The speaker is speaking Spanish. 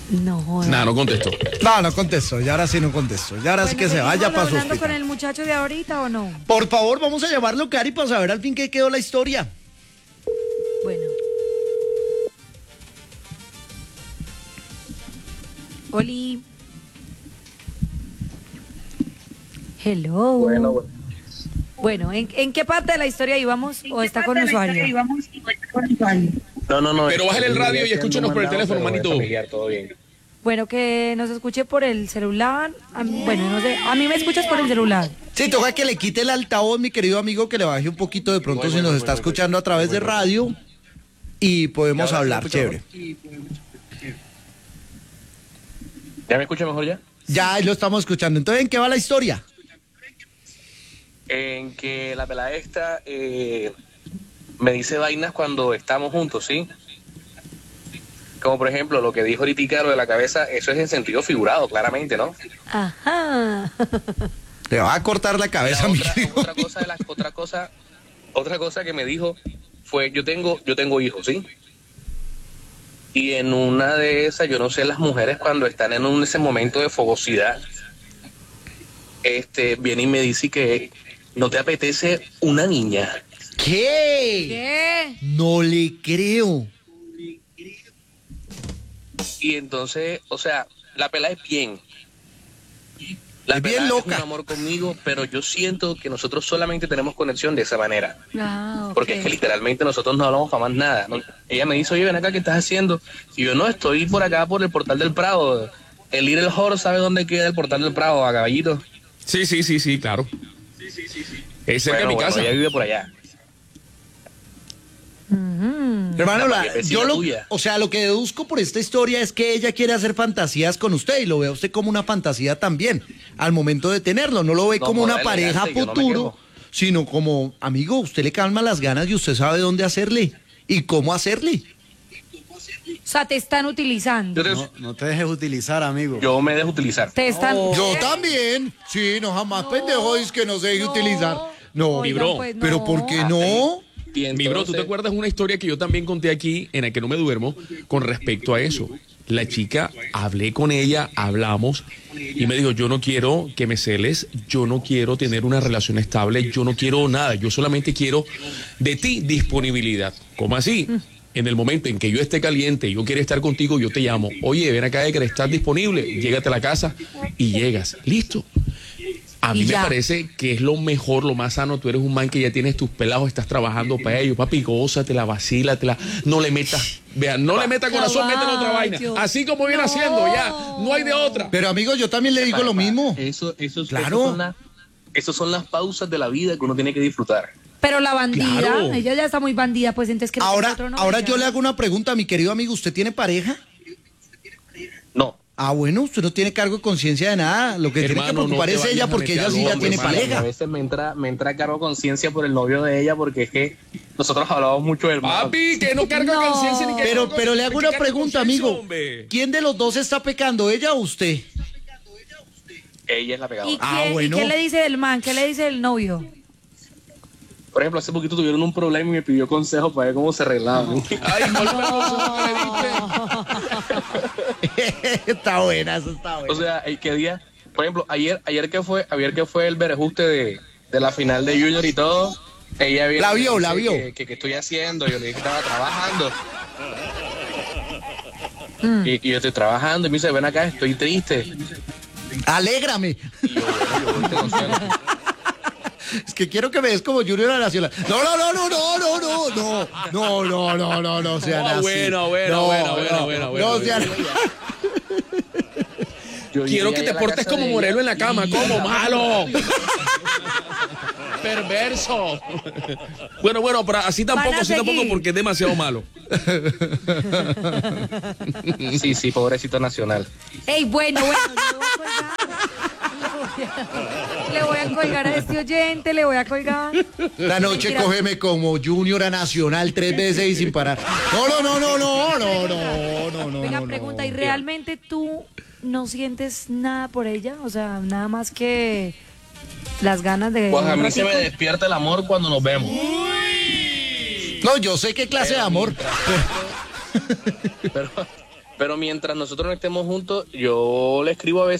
No contesto. No contesto, y ahora sí no contesto. Y ahora sí que se vaya para su hospital. ¿Con el muchacho de ahorita o no? Por favor, vamos a llamarlo, Cari, para saber al fin qué quedó la historia. Bueno. Oli. Hello. Bueno, ¿en qué parte de la historia íbamos? ¿O está con usuario? No. Pero bájale el radio y escúchenos por el teléfono, manito. Todo bien. Bueno, que nos escuche por el celular. Bueno, no sé. A mí me escuchas por el celular. Sí, toca que le quite el altavoz, mi querido amigo, que le baje un poquito de pronto si nos está escuchando a través de radio y podemos hablar, chévere. ¿Ya me escucha mejor ya? Ya, ahí lo estamos escuchando. Entonces, ¿en qué va la historia? En que la pelada esta me dice vainas cuando estamos juntos, ¿sí? Como por ejemplo lo que dijo ahorita lo de la cabeza, eso es en sentido figurado, claramente, ¿no? Ajá. Te va a cortar la cabeza, mi querido. Otra cosa que me dijo fue, yo tengo hijos, ¿sí? Y en una de esas, yo no sé, las mujeres cuando están en ese momento de fogosidad, viene y me dice que no te apetece una niña. ¿Qué? No le creo. Y entonces, o sea, la pelada es bien. Es bien loca. Es un amor conmigo, pero yo siento que nosotros solamente tenemos conexión de esa manera. Okay. Porque es que literalmente nosotros no hablamos para más nada. ¿No? Ella me dice, oye, ven acá, ¿qué estás haciendo? Y yo, no, estoy por acá, por el Portal del Prado. El Little Horse, ¿sabe dónde queda el Portal del Prado? A Caballito. Sí, claro. Es cerca de mi casa. Ella vive por allá. Hermano, lo que deduzco por esta historia es que ella quiere hacer fantasías con usted y lo ve a usted como una fantasía también al momento de tenerlo. No lo ve como una pareja futuro, sino como, amigo, usted le calma las ganas y usted sabe dónde hacerle y cómo hacerle. O sea, te están utilizando. No te dejes utilizar, amigo. Yo me dejo utilizar. Yo también. Sí, no, jamás pendejo es que no se deje utilizar. No, mi bro. Pues, pero ¿por qué no? Mi bro, ¿tú te acuerdas una historia que yo también conté aquí, en la que no me duermo, con respecto a eso? La chica, hablé con ella, hablamos, y me dijo, yo no quiero que me celes, yo no quiero tener una relación estable, yo no quiero nada, yo solamente quiero de ti disponibilidad. ¿Cómo así? En el momento en que yo esté caliente y yo quiero estar contigo, yo te llamo. Oye, ven acá, que estás disponible, llégate a la casa y llegas. Listo. A mí me parece que es lo mejor, lo más sano. Tú eres un man que ya tienes tus pelados, estás trabajando para ellos. Papi, gózatela, vacílatela. No le metas, vean, no le metas corazón, métele otra vaina. Así como viene haciendo, ya. No hay de otra. Pero, amigo, yo también le digo lo mismo. Claro. Esas son las pausas de la vida que uno tiene que disfrutar. Pero la bandida, ella ya está muy bandida, pues entonces que ahora yo le hago una pregunta, mi querido amigo. ¿Usted tiene pareja? No. Ah, bueno, usted no tiene cargo de conciencia de nada. Lo que tiene que preocupar es ella, porque ella sí ya tiene pareja. A veces me entra cargo de conciencia por el novio de ella, porque es que nosotros hablamos mucho del mal. Papi, que no carga conciencia ni que... Pero le hago una pregunta, amigo. ¿Quién de los dos está pecando, ella o usted? Ella es la pecadora. ¿Y qué le dice del man? ¿Qué le dice del novio? Por ejemplo, hace poquito tuvieron un problema y me pidió consejos para ver cómo se arreglaban. Ay, ¿cuál fue el consejo que le diste? Está buena, eso está buena. O sea, ¿qué día? Por ejemplo, ayer que fue el verajuste de la final de Junior y todo, ella la vio. ¿Qué estoy haciendo? Yo le dije que estaba trabajando. Y yo estoy trabajando y me dice, ven acá, estoy triste. Alégrame. Y yo te consuelo. Es que quiero que me des como Junior a Nacional. No, sean así. Bueno. No sean... Quiero que te portes como Morelo en la cama, como malo. Perverso. Bueno, pero así tampoco, porque es demasiado malo. Sí, pobrecito Nacional. Ey, bueno, le voy a colgar a este oyente, le voy a colgar. La noche cógeme como Junior a Nacional 3 veces y sin parar. No. Venga, pregunta, ¿y realmente tú no sientes nada por ella? O sea, nada más que las ganas de... Pues a mí se me despierta el amor cuando nos vemos. No, yo sé qué clase de amor. Pero mientras nosotros no estemos juntos, yo le escribo a veces